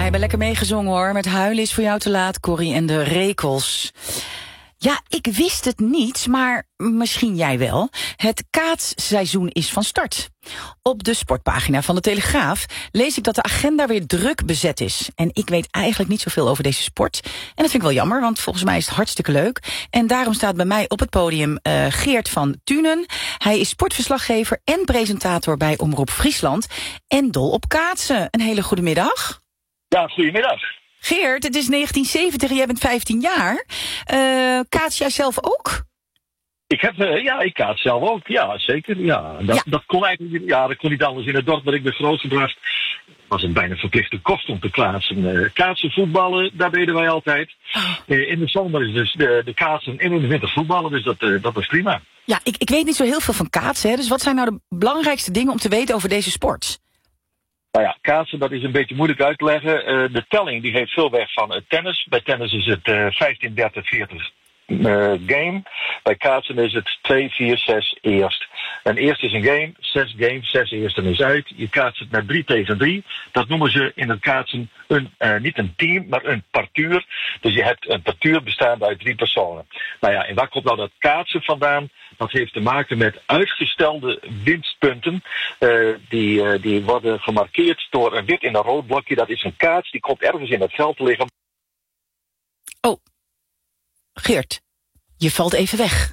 hebben lekker meegezongen hoor. Met Huilen is voor jou te laat, Corrie en de Rekels. Ja, ik wist het niet, maar misschien jij wel. Het kaatsseizoen is van start. Op de sportpagina van de Telegraaf lees ik dat de agenda weer druk bezet is. En ik weet eigenlijk niet zoveel over deze sport. En dat vind ik wel jammer, want volgens mij is het hartstikke leuk. En daarom staat bij mij op het podium Geert van Thunen. Hij is sportverslaggever en presentator bij Omroep Friesland. En dol op kaatsen. Een hele goede middag. Ja, goedemiddag. Geert, het is 1970 en jij bent 15 jaar. Kaats jij zelf ook? Ik kaats zelf ook. Ja, zeker. Ja, dat kon eigenlijk dat kon niet anders in het dorp dat ik ben grootgebracht. Het was een bijna verplichte kost om te kaatsen. Kaatsen, voetballen, dat deden wij altijd. In de zomer is dus de kaatsen en in de winter voetballen, dus dat was prima. Ja, ik weet niet zo heel veel van kaatsen, hè, dus wat zijn nou de belangrijkste dingen om te weten over deze sport? Nou ja, kaatsen, dat is een beetje moeilijk uit te leggen. De telling die heeft veel weg van tennis. Bij tennis is het 15, 30, 40 game. Bij kaatsen is het 2, 4, 6 eerst. En eerst is een game, 6 games, 6 eersten is uit. Je kaatst het met 3 tegen 3. Dat noemen ze in het kaatsen niet een team, maar een partuur. Dus je hebt een partuur bestaande uit 3 personen. Nou ja, en waar komt nou dat kaatsen vandaan? Dat heeft te maken met uitgestelde winstpunten. Die worden gemarkeerd door een wit en een rood blokje. Dat is een kaats, die komt ergens in het veld te liggen. Oh, Geert, je valt even weg.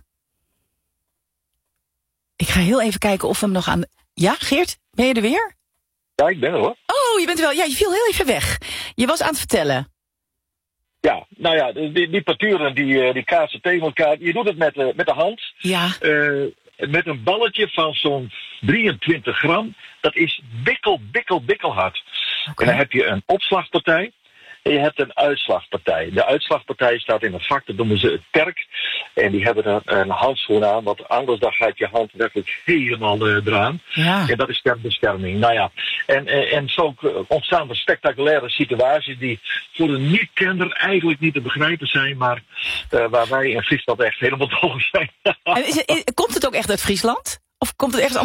Ik ga heel even kijken of we hem nog aan... Ja, Geert, ben je er weer? Ja, ik ben er hoor. Oh, je bent er wel. Ja, je viel heel even weg. Je was aan het vertellen. Ja, nou ja, die parturen die kaatsen tegen elkaar. Je doet het met de hand. Ja. Met een balletje van zo'n 23 gram. Dat is bikkelhard. Okay. En dan heb je een opslagpartij. En je hebt een uitslagpartij. De uitslagpartij staat in het vak, dat noemen ze het perk. En die hebben er een handschoen aan, want anders dan gaat je hand werkelijk helemaal eraan. Ja. En dat is ter bescherming. Nou ja, en zo ontstaan er spectaculaire situaties die voor een niet-kender eigenlijk niet te begrijpen zijn, maar waar wij in Friesland echt helemaal dol zijn. En komt het ook echt uit Friesland? Of komt het echt